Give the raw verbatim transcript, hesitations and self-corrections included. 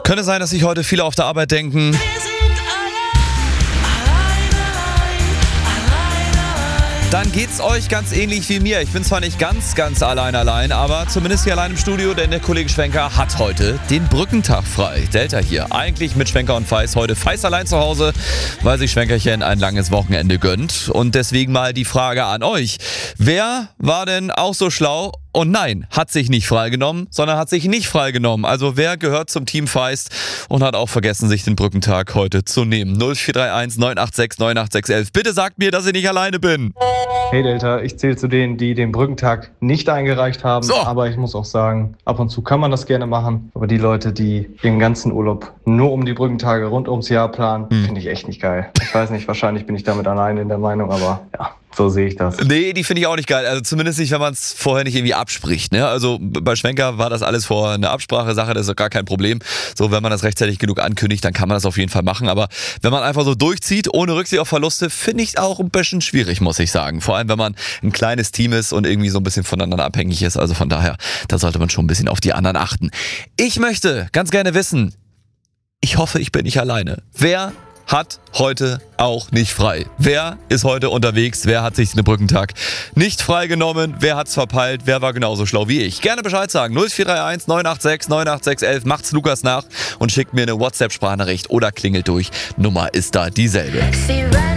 Könnte sein, dass sich heute viele auf der Arbeit denken: Dann geht's euch ganz ähnlich wie mir. Ich bin zwar nicht ganz, ganz allein allein, aber zumindest hier allein im Studio, denn der Kollege Schwenker hat heute den Brückentag frei. Delta hier, eigentlich mit Schwenker und Feis. Heute Feis allein zu Hause, weil sich Schwenkerchen ein langes Wochenende gönnt. Und deswegen mal die Frage an euch: Wer war denn auch so schlau? Und nein, hat sich nicht freigenommen, sondern hat sich nicht freigenommen. Also wer gehört zum Team Feist und hat auch vergessen, sich den Brückentag heute zu nehmen? null vier drei eins neun acht sechs neun acht sechs eins. Bitte sagt mir, dass ich nicht alleine bin. Hey Delta, ich zähle zu denen, die den Brückentag nicht eingereicht haben. So. Aber ich muss auch sagen, ab und zu kann man das gerne machen. Aber die Leute, die ihren ganzen Urlaub nur um die Brückentage rund ums Jahr planen, hm. finde ich echt nicht geil. Ich weiß nicht, wahrscheinlich bin ich damit alleine in der Meinung, aber ja. So sehe ich das. Nee, die finde ich auch nicht geil. Also zumindest nicht, wenn man es vorher nicht irgendwie abspricht. Ne? Also bei Schwenker war das alles vorher eine Absprache-Sache, das ist doch gar kein Problem. So, wenn man das rechtzeitig genug ankündigt, dann kann man das auf jeden Fall machen. Aber wenn man einfach so durchzieht, ohne Rücksicht auf Verluste, finde ich es auch ein bisschen schwierig, muss ich sagen. Vor allem, wenn man ein kleines Team ist und irgendwie so ein bisschen voneinander abhängig ist. Also von daher, da sollte man schon ein bisschen auf die anderen achten. Ich möchte ganz gerne wissen, ich hoffe, ich bin nicht alleine. Wer hat heute auch nicht frei? Wer ist heute unterwegs? Wer hat sich den Brückentag nicht freigenommen? Wer hat's verpeilt? Wer war genauso schlau wie ich? Gerne Bescheid sagen. null vier drei eins neun acht sechs neun acht sechs eins. Macht's Lukas nach und schickt mir eine WhatsApp-Sprachnachricht oder klingelt durch. Nummer ist da dieselbe.